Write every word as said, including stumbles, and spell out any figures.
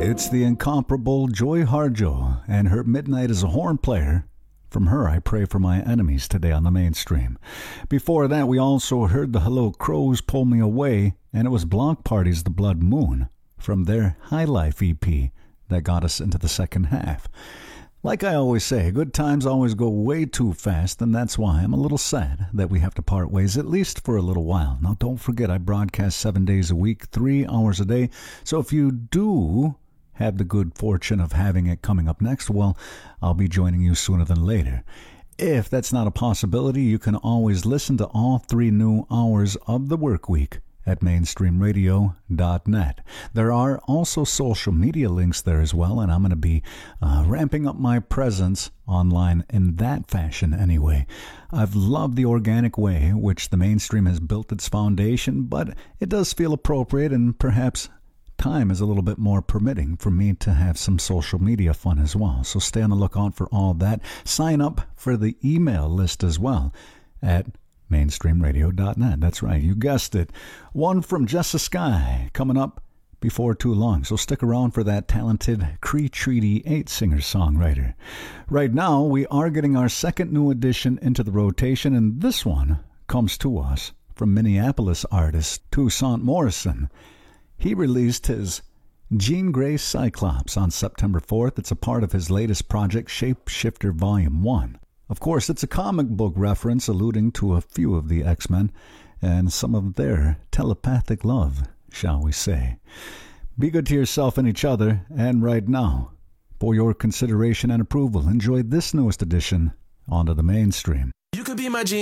It's the incomparable Joy Harjo and her Midnight as a Horn Player. From her, I Pray for My Enemies today on the mainstream. Before that, we also heard the Hello Crows Pull Me Away, and it was Block Party's The Blood Moon from their High Life E P that got us into the second half. Like I always say, good times always go way too fast, and that's why I'm a little sad that we have to part ways, at least for a little while. Now, don't forget, I broadcast seven days a week, three hours a day, so if you do have the good fortune of having it coming up next, well, I'll be joining you sooner than later. If that's not a possibility, you can always listen to all three new hours of the work week at mainstream radio dot net. There are also social media links there as well, and I'm going to be uh, ramping up my presence online in that fashion anyway. I've loved the organic way which the mainstream has built its foundation, but it does feel appropriate, and perhaps time is a little bit more permitting for me to have some social media fun as well. So stay on the lookout for all that. Sign up for the email list as well at mainstream radio dot net. That's right, you guessed it. One from Jessa Sky coming up before too long, so stick around for that talented Cree Treaty eight singer-songwriter. Right now, we are getting our second new addition into the rotation, and this one comes to us from Minneapolis artist Toussaint Morrison. He released his Jean Grey Cyclops on September fourth. It's a part of his latest project, Shapeshifter Volume one. Of course, it's a comic book reference alluding to a few of the X-Men and some of their telepathic love, shall we say. Be good to yourself and each other, and right now, for your consideration and approval, enjoy this newest edition onto the mainstream. You could be my Jean